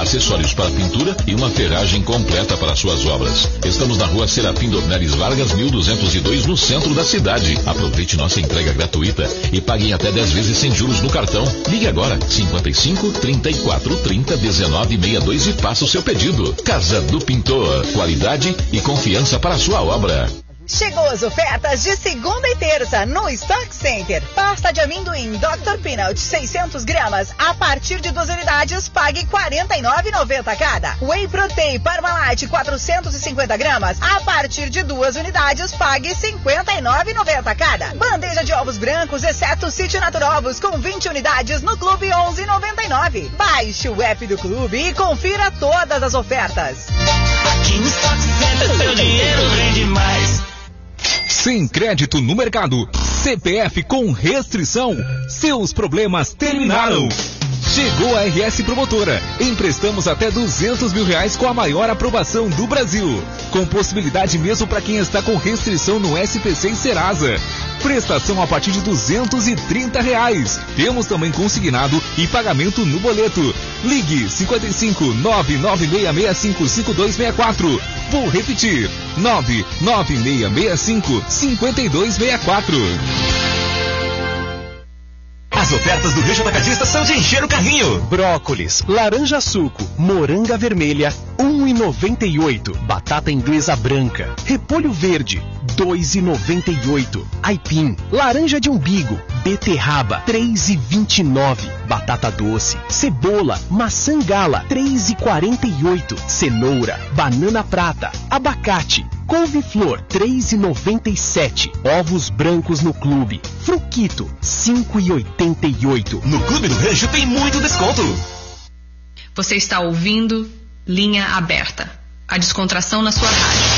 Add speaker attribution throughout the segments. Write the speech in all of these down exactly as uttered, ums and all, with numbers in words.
Speaker 1: acessórios para pintura e uma ferragem completa para suas obras. Estamos na rua Serafim Dornelles Vargas, mil duzentos e dois, no centro da cidade. Aproveite nossa entrega gratuita e pague em até dez vezes sem juros no cartão. Ligue agora, cinquenta e cinco, trinta e quatro, trinta, dezenove, sessenta e dois e faça o seu pedido. Casa do Pintor, qualidade e confiança para a sua obra.
Speaker 2: Chegou as ofertas de segunda e terça no Stock Center. Pasta de amendoim doutor Peanut seiscentos gramas a partir de duas unidades, pague quarenta e nove reais e noventa centavos cada. Whey Protein Parmalat quatrocentos e cinquenta gramas a partir de duas unidades, pague cinquenta e nove reais e noventa centavos cada. Bandeja de ovos brancos, exceto City Natura Ovos, com vinte unidades no Clube onze reais e noventa e nove centavos. Baixe o app do Clube e confira todas as ofertas.
Speaker 3: Aqui no Stock Center seu dinheiro rende mais.
Speaker 4: Sem crédito no mercado, C P F com restrição, seus problemas terminaram. Chegou a R S Promotora. Emprestamos até duzentos mil reais com a maior aprovação do Brasil. Com possibilidade mesmo para quem está com restrição no S P C e Serasa. Prestação a partir de duzentos e trinta reais. Temos também consignado e pagamento no boleto. Ligue cinquenta e cinco, nove nove seis seis cinco cinco dois seis quatro. Vou repetir, nove nove seis seis cinco cinco dois seis quatro.
Speaker 5: As ofertas do Rancho Atacadista são de encher o carrinho.
Speaker 6: Brócolis, laranja suco, moranga vermelha, um real e noventa e oito. Batata inglesa branca, repolho verde, dois reais e noventa e oito. Aipim, laranja de umbigo, beterraba, três reais e vinte e nove. Batata doce, cebola, maçã gala, três reais e quarenta e oito. Cenoura, banana prata, abacate, couve-flor, três reais e noventa e sete. Ovos brancos no Clube, fruquito, cinco reais e oitenta e oito.
Speaker 5: No Clube do Rancho tem muito desconto.
Speaker 7: Você está ouvindo Linha Aberta, a descontração na sua rádio.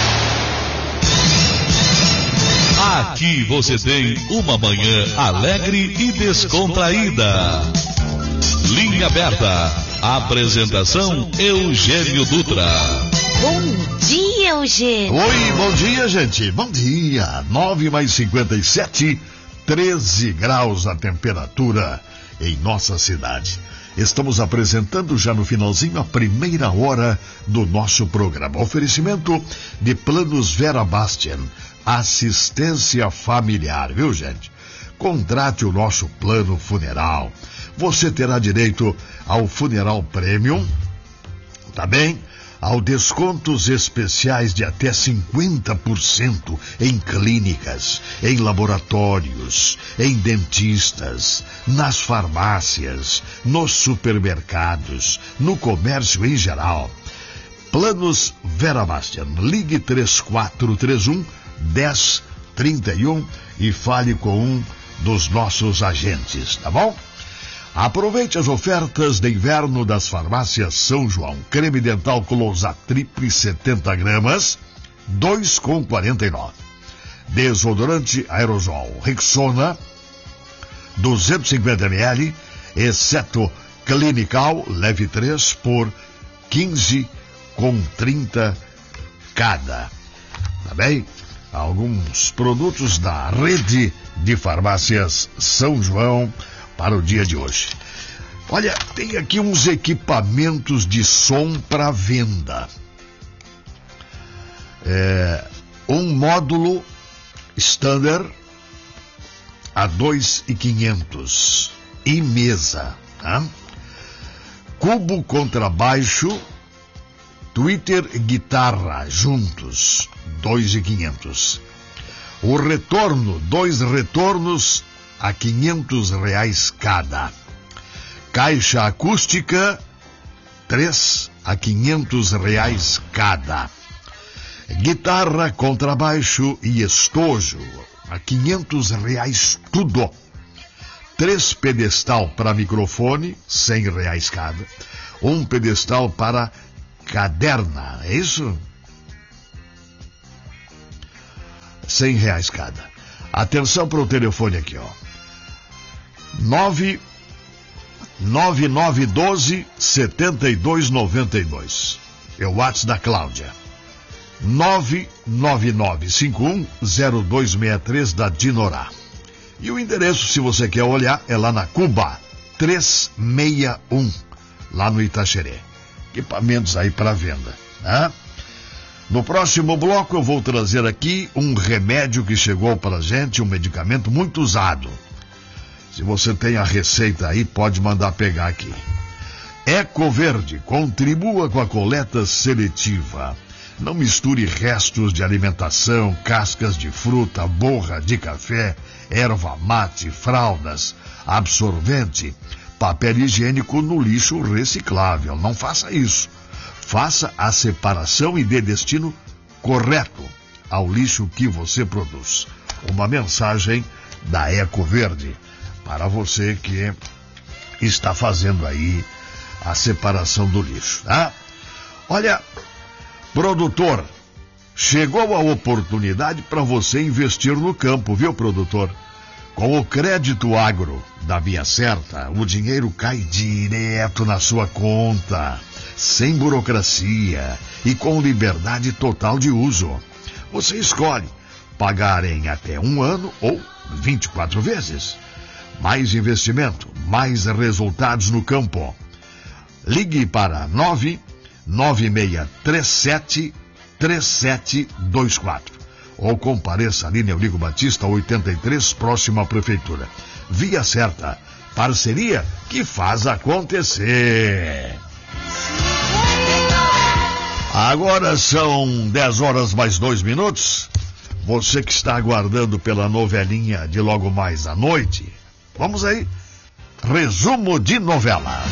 Speaker 8: Aqui você tem uma manhã alegre e descontraída. Linha Aberta. Apresentação Eugênio Dutra.
Speaker 9: Bom dia, Eugênio.
Speaker 10: Oi, bom dia, gente. Bom dia. nove mais cinquenta e sete, treze graus a temperatura em nossa cidade. Estamos apresentando já no finalzinho a primeira hora do nosso programa. Oferecimento de Planos Vera Bastian. Assistência familiar, viu, gente? Contrate o nosso plano funeral. Você terá direito ao funeral premium, tá bem? Ao descontos especiais de até cinquenta por cento em clínicas, em laboratórios, em dentistas, nas farmácias, nos supermercados, no comércio em geral. Planos Vera Bastian. Ligue três quatro três um, dez trinta e um e fale com um dos nossos agentes, tá bom? Aproveite as ofertas de inverno das farmácias São João. Creme dental Close-Up Triple setenta gramas, dois reais e quarenta e nove. Desodorante aerosol Rexona, duzentos e cinquenta mililitros, exceto Clinical, leve três por quinze reais e trinta centavos cada. Tá bem? Alguns produtos da rede de farmácias São João para o dia de hoje. Olha, tem aqui uns equipamentos de som para venda. É, um módulo standard a dois mil e quinhentos e mesa, tá? Cubo contrabaixo, Twitter guitarra juntos, dois mil e quinhentos. O retorno, dois retornos a quinhentos reais cada. Caixa acústica, três a quinhentos reais cada. Guitarra, contrabaixo e estojo, a quinhentos reais tudo. Três pedestal para microfone, cem reais cada. Um pedestal para caderna, é isso? cem reais cada. Atenção para o telefone aqui, ó. nove nove nove um dois sete dois nove dois. É o WhatsApp da Cláudia. nove nove nove cinco um zero dois seis três da Dinorá. E o endereço, se você quer olhar, é lá na Cuba trezentos e sessenta e um, lá no Itaxerê. equipamentos aí para venda, né? No próximo bloco eu vou trazer aqui um remédio que chegou para a gente, um medicamento muito usado. Se você tem a receita aí, pode mandar pegar aqui. Ecoverde, contribua com a coleta seletiva. Não misture restos de alimentação, cascas de fruta, borra de café, erva mate, fraldas, absorvente, papel higiênico no lixo reciclável. Não faça isso. Faça a separação e dê destino correto ao lixo que você produz. Uma mensagem da Ecoverde para você que está fazendo aí a separação do lixo, tá? Olha, produtor, chegou a oportunidade para você investir no campo, viu, produtor? Com o Crédito Agro da Via Certa, o dinheiro cai direto na sua conta, sem burocracia e com liberdade total de uso. Você escolhe pagar em até um ano ou vinte e quatro vezes. Mais investimento, mais resultados no campo. Ligue para nove nove seis três sete três sete dois quatro ou compareça ali na Eurico Batista oitenta e três, próximo à Prefeitura. Via Certa, parceria que faz acontecer. Agora são dez horas mais dois minutos. Você que está aguardando pela novelinha de logo mais à noite, vamos aí. Resumo de novela.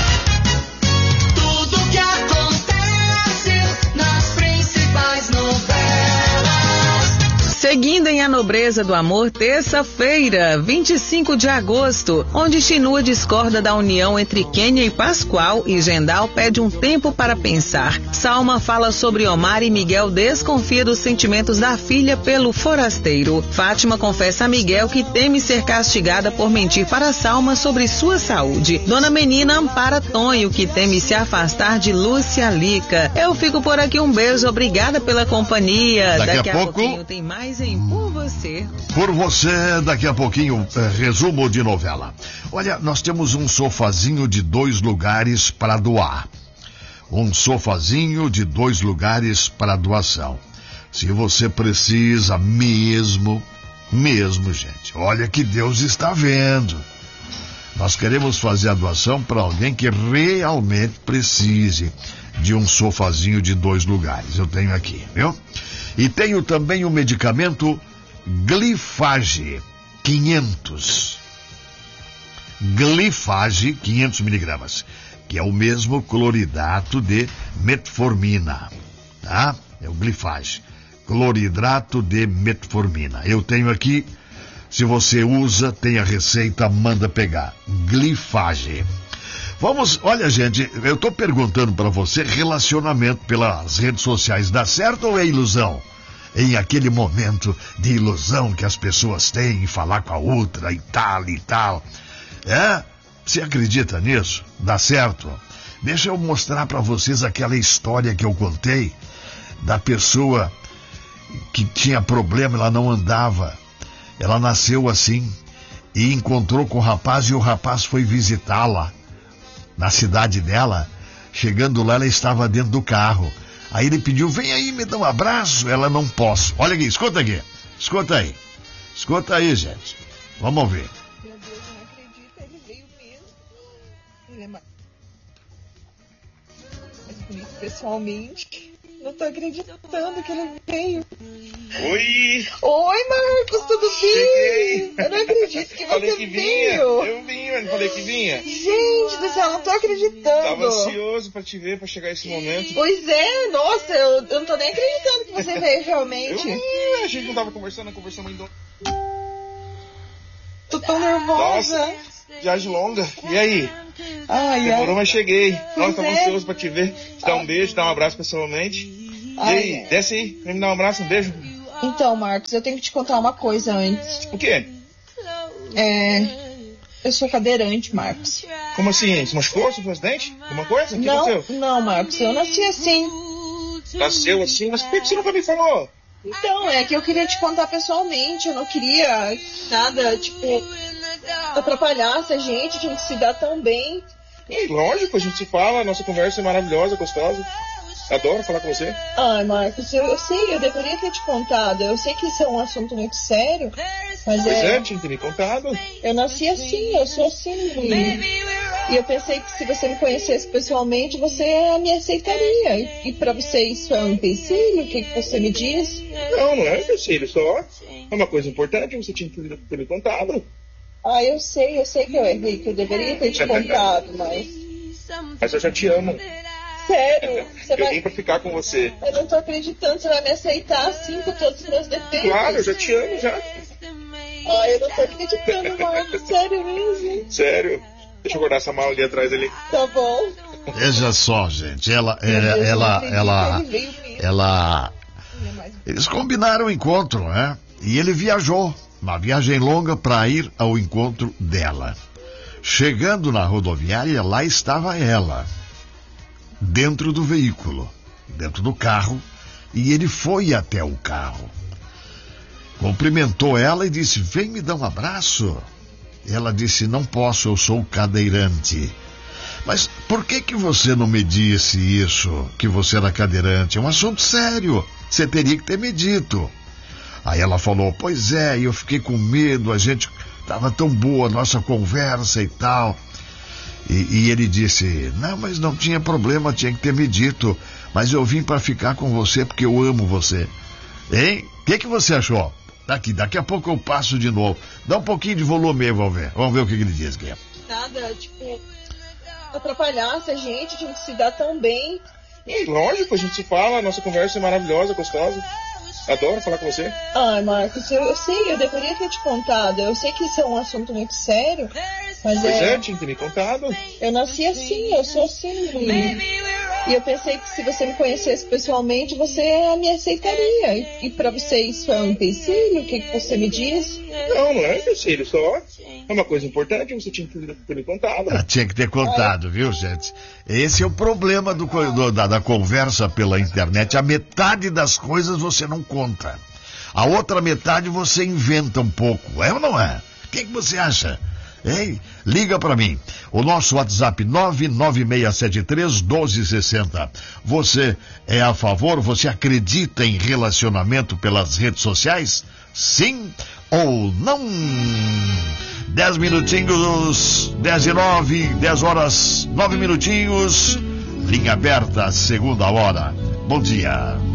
Speaker 3: Tudo que acontece nas principais novelas.
Speaker 11: Seguindo em A Nobreza do Amor, terça-feira, vinte e cinco de agosto, onde Chinua discorda da união entre Quênia e Pascoal e Gendal pede um tempo para pensar. Salma fala sobre Omar e Miguel desconfia dos sentimentos da filha pelo forasteiro. Fátima confessa a Miguel que teme ser castigada por mentir para Salma sobre sua saúde. Dona Menina ampara Tonho, que teme se afastar de Lúcia Lica. Eu fico por aqui, um beijo, obrigada pela companhia.
Speaker 10: Daqui,
Speaker 11: Daqui
Speaker 10: a,
Speaker 11: a
Speaker 10: pouco
Speaker 11: pouquinho tem mais em Por Você.
Speaker 10: Por Você, daqui a pouquinho, eh, resumo de novela. Olha, nós temos um sofazinho de dois lugares para doar. Um sofazinho de dois lugares para doação. Se você precisa mesmo, mesmo, gente, olha que Deus está vendo. Nós queremos fazer a doação para alguém que realmente precise de um sofazinho de dois lugares. Eu tenho aqui, viu? E tenho também o medicamento Glifage quinhentos. Glifage quinhentos miligramas, que é o mesmo cloridrato de metformina, tá? É o Glifage, cloridrato de metformina. Eu tenho aqui, se você usa, tem a receita, manda pegar. Glifage. Vamos, olha, gente, eu tô perguntando para você, relacionamento pelas redes sociais, dá certo ou é ilusão? Em aquele momento de ilusão que as pessoas têm em falar com a outra e tal e tal. É? Você acredita nisso? Dá certo? Deixa eu mostrar para vocês aquela história que eu contei da pessoa que tinha problema, ela não andava. Ela nasceu assim e encontrou com o rapaz e o rapaz foi visitá-la na cidade dela. Chegando lá, ela estava dentro do carro. Aí ele pediu, vem aí, me dá um abraço. Ela, não posso. Olha aqui, escuta aqui. Escuta aí. Escuta aí, gente. Vamos ouvir.
Speaker 12: Meu Deus, eu não acredito, ele veio mesmo. Ele é mais bonito pessoalmente. Não tô acreditando que ele veio.
Speaker 13: Oi!
Speaker 12: Oi, Marcos, tudo
Speaker 13: Cheguei.
Speaker 12: bem? Eu não acredito que
Speaker 13: falei
Speaker 12: você
Speaker 13: que
Speaker 12: veio.
Speaker 13: vinha. Eu vim, eu falei que vinha.
Speaker 12: Gente do céu, não tô acreditando.
Speaker 13: Tava ansioso pra te ver, pra chegar esse momento.
Speaker 12: Pois é, nossa, eu, eu não tô nem acreditando que você veio realmente.
Speaker 13: Eu, a gente não tava conversando, conversamos ainda.
Speaker 12: Tô tão nervosa.
Speaker 13: Nossa, viagem longa. E aí?
Speaker 12: Ai,
Speaker 13: Demorou,
Speaker 12: ai.
Speaker 13: mas cheguei.
Speaker 12: Pois
Speaker 13: Nossa, tava
Speaker 12: é.
Speaker 13: ansioso pra te ver. Te dar um beijo, dar um abraço pessoalmente.
Speaker 12: Ai,
Speaker 13: e aí,
Speaker 12: ai.
Speaker 13: desce aí, vem me dar um abraço, um beijo.
Speaker 12: Então, Marcos, eu tenho que te contar uma coisa antes.
Speaker 13: O quê?
Speaker 12: É... Eu sou cadeirante, Marcos.
Speaker 13: Como assim? Se machucou, sofreu um acidente? Alguma coisa? O que
Speaker 12: Não,
Speaker 13: aconteceu?
Speaker 12: não, Marcos, eu nasci assim.
Speaker 13: Nasceu assim? Mas por que você nunca me falou?
Speaker 12: Então, é que eu queria te contar pessoalmente. Eu não queria nada, tipo, atrapalhasse a gente, a gente se dá tão bem.
Speaker 13: E, lógico, a gente se fala, a nossa conversa é maravilhosa, gostosa. Adoro falar com você.
Speaker 12: Ai, Marcos, eu, eu sei, eu deveria ter te contado. Eu sei que isso é um assunto muito sério, mas
Speaker 13: Pois
Speaker 12: é...
Speaker 13: é, tinha que ter me contado.
Speaker 12: Eu nasci assim, eu sou assim. E, e eu pensei que se você me conhecesse pessoalmente, você me aceitaria. E, e pra você isso é um empecilho? O que, que você me diz?
Speaker 13: Não, não é um empecilho, só é uma coisa importante, você tinha que ter me contado.
Speaker 12: Ah, eu sei, eu sei que eu errei, que eu deveria ter te contado, mas...
Speaker 13: Mas eu já te amo.
Speaker 12: Sério? Você
Speaker 13: eu
Speaker 12: vai...
Speaker 13: vim pra ficar com você.
Speaker 12: Eu não tô acreditando, você vai me aceitar assim, com todos os meus defeitos?
Speaker 13: Claro, eu já te amo, já.
Speaker 12: Ah, eu não tô acreditando, Marcos, sério mesmo?
Speaker 13: Sério? Deixa eu guardar essa mala ali atrás ali.
Speaker 12: Tá bom.
Speaker 10: Veja só, gente, ela, ela, ela, ela, ela, eles combinaram o encontro, né? E ele viajou, uma viagem longa para ir ao encontro dela. Chegando na rodoviária, lá estava ela, dentro do veículo, dentro do carro, e ele foi até o carro. Cumprimentou ela e disse, vem me dar um abraço. Ela disse, não posso, eu sou cadeirante. Mas por que que você não me disse isso, que você era cadeirante? É um assunto sério, você teria que ter me dito. Aí ela falou, pois é, eu fiquei com medo, a gente estava tão boa a nossa conversa e tal. E, e ele disse, não, mas não tinha problema, tinha que ter me dito, mas eu vim para ficar com você porque eu amo você. Hein? O que que você achou? Daqui, daqui a pouco eu passo de novo. Dá um pouquinho de volume aí, vamos ver. Vamos ver o que, que ele diz aqui.
Speaker 12: Nada, tipo, atrapalhasse a gente, a gente se dá tão bem.
Speaker 13: E, lógico, a gente se fala, a nossa conversa é maravilhosa, gostosa. Adoro falar com você.
Speaker 12: Ai, Marcos, eu, eu sei, eu deveria ter te contado. Eu sei que isso é um assunto muito sério, mas
Speaker 13: Pois
Speaker 12: é...
Speaker 13: é, tinha que ter me contado.
Speaker 12: Eu nasci assim, eu sou assim. E, e eu pensei que se você me conhecesse pessoalmente, você me aceitaria. E, e pra você isso é um empecilho? O que, que você me diz?
Speaker 13: Não, não é um empecilho, só é uma coisa importante, você tinha que ter me contado.
Speaker 10: Ah, tinha que ter contado, viu, gente? Esse é o problema do, do, da, da conversa pela internet. A metade das coisas você não conta. A outra metade você inventa um pouco. É ou não é? O que, que você acha? Ei, liga para mim. O nosso WhatsApp nove nove seis sete três um dois seis zero. Você é a favor? Você acredita em relacionamento pelas redes sociais? Sim ou não? Dez minutinhos, dez e nove, dez horas, nove minutinhos. Linha aberta, segunda hora. Bom dia.